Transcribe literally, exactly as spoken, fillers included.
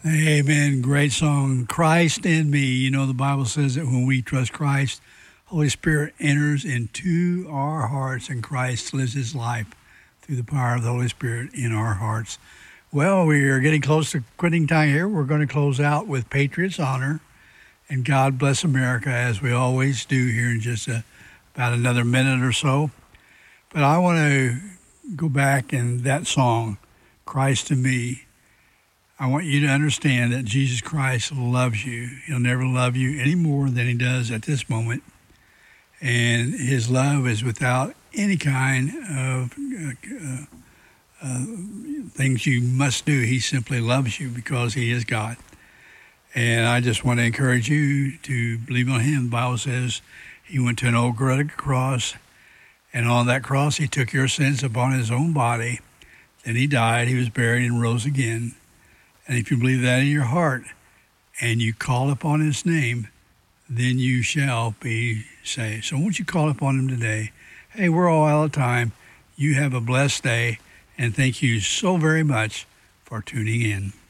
Amen. Great song. Christ in me. You know, the Bible says that when we trust Christ, Holy Spirit enters into our hearts and Christ lives his life through the power of the Holy Spirit in our hearts. Well, we are getting close to quitting time here. We're going to close out with Patriots Honor and God Bless America, as we always do here in just a, about another minute or so. But I want to go back in that song, Christ in me. I want you to understand that Jesus Christ loves you. He'll never love you any more than he does at this moment. And his love is without any kind of uh, uh, things you must do. He simply loves you because he is God. And I just want to encourage you to believe on him. The Bible says he went to an old rugged cross, and on that cross he took your sins upon his own body. Then he died, he was buried, and rose again. And if you believe that in your heart and you call upon his name, then you shall be saved. So won't you call upon him today? Hey, we're all out of time. You have a blessed day, and thank you so very much for tuning in.